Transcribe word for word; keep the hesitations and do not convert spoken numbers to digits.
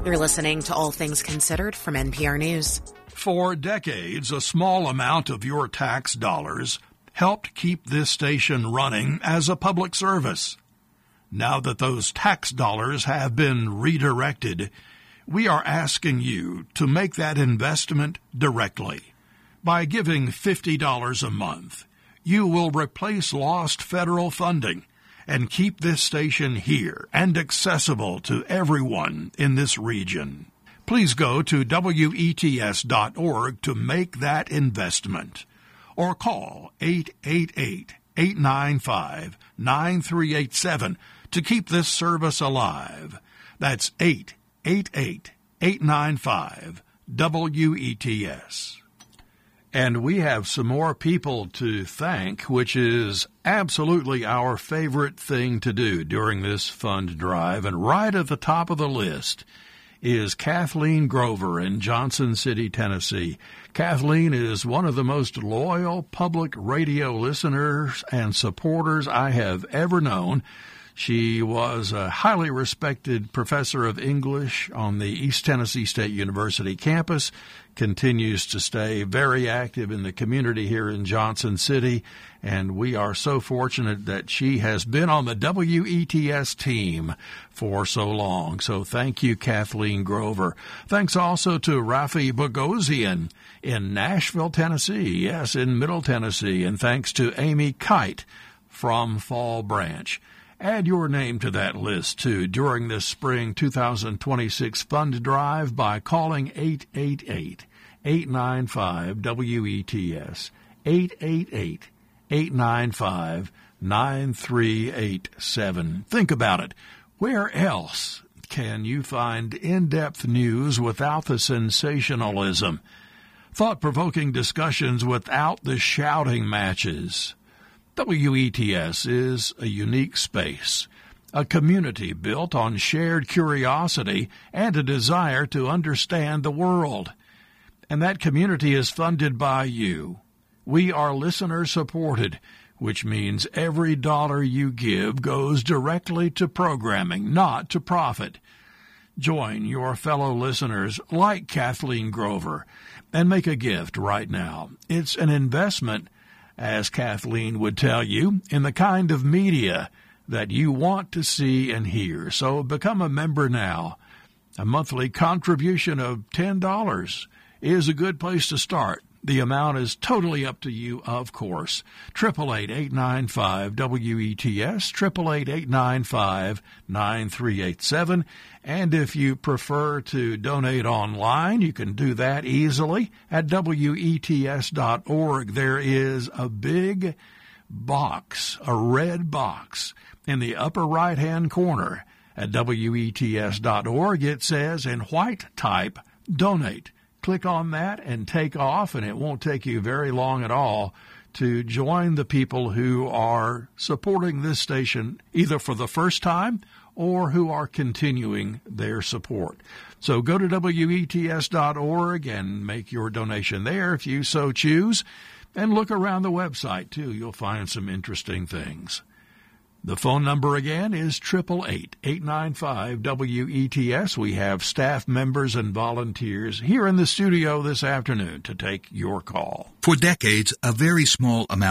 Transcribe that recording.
You're listening to All Things Considered from N P R News. For decades, a small amount of your tax dollars helped keep this station running as a public service. Now that those tax dollars have been redirected, we are asking you to make that investment directly. By giving fifty dollars a month, you will replace lost federal funding and keep this station here and accessible to everyone in this region. Please go to W E T S dot org to make that investment, or call eight eight eight, eight nine five, nine three eight seven to keep this service alive. That's eight eight eight, eight nine five, W E T S. And we have some more people to thank, which is absolutely our favorite thing to do during this fund drive. And right at the top of the list is Kathleen Grover in Johnson City, Tennessee. Kathleen is one of the most loyal public radio listeners and supporters I have ever known. She was a highly respected professor of English on the East Tennessee State University campus, continues to stay very active in the community here in Johnson City, and we are so fortunate that she has been on the W E T S team for so long. So thank you, Kathleen Grover. Thanks also to Rafi Bogosian in Nashville, Tennessee, yes, in Middle Tennessee, and thanks to Amy Kite from Fall Branch. Add your name to that list, too, during this spring two thousand twenty-six fund drive by calling eight eight eight, eight nine five, W E T S, eight eight eight, eight nine five, nine three eight seven. Think about it. Where else can you find in-depth news without the sensationalism? Thought-provoking discussions without the shouting matches? W E T S is a unique space, a community built on shared curiosity and a desire to understand the world. And that community is funded by you. We are listener-supported, which means every dollar you give goes directly to programming, not to profit. Join your fellow listeners like Kathleen Grover and make a gift right now. It's an investment, as Kathleen would tell you, in the kind of media that you want to see and hear. So become a member now. A monthly contribution of ten dollars is a good place to start. The amount is totally up to you, of course. eight eight eight, eight nine five, W E T S, eight eight eight, eight nine five, nine three eight seven. And if you prefer to donate online, you can do that easily at W E T S dot org. There is a big box, a red box, in the upper right-hand corner at W E T S dot org. It says in white type, Donate. Click on that and take off, and it won't take you very long at all to join the people who are supporting this station either for the first time or who are continuing their support. So go to W E T S dot org and make your donation there if you so choose. And look around the website, too. You'll find some interesting things. The phone number again is eight eight eight, eight nine five, W E T S. We have staff members and volunteers here in the studio this afternoon to take your call. For decades, a very small amount